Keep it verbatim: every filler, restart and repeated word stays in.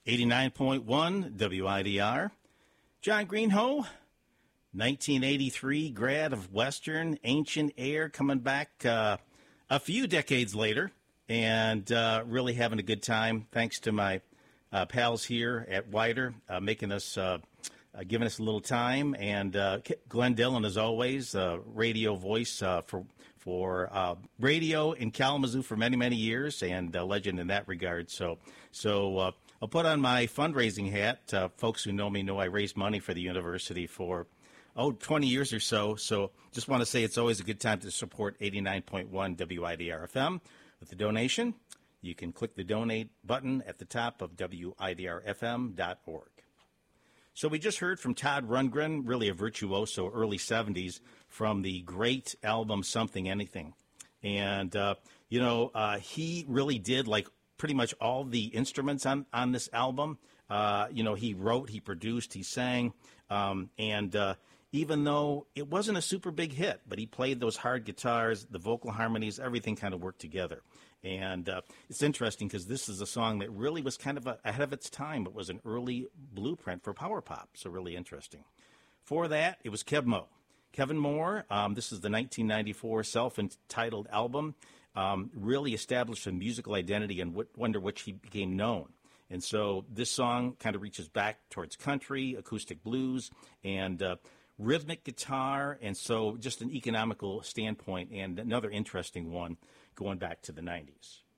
eighty-nine point one W I D R. John Greenhoe, nineteen eighty-three grad of Western, Ancient Air, coming back uh, a few decades later and uh, really having a good time. Thanks to my uh, pals here at Wider, uh, making us, uh, uh, giving us a little time. And uh, Glenn Dillon, as always, uh, radio voice uh, for for uh, radio in Kalamazoo for many, many years, and a legend in that regard. So, so uh, I'll put on my fundraising hat. Uh, folks who know me know I raised money for the university for, oh, twenty years or so. So just want to say it's always a good time to support eighty-nine point one W I D R F M with a donation. You can click the donate button at the top of W I D R F M dot org. So we just heard from Todd Rundgren, really a virtuoso, early seventies, from the great album Something Anything. And, uh, you know, uh, he really did, like, pretty much all the instruments on, on this album. Uh, you know, he wrote, he produced, he sang. Um, and uh, even though it wasn't a super big hit, but he played those hard guitars, the vocal harmonies, everything kind of worked together. And uh, it's interesting because this is a song that really was kind of a, ahead of its time. It was an early blueprint for power pop, so really interesting. For that, it was Kev Moe. Kevin Moore, um, this is the nineteen ninety-four self-entitled album, um, really established a musical identity and w- under which he became known. And so this song kind of reaches back towards country, acoustic blues, and uh, rhythmic guitar, and so just an economical standpoint and another interesting one going back to the nineties.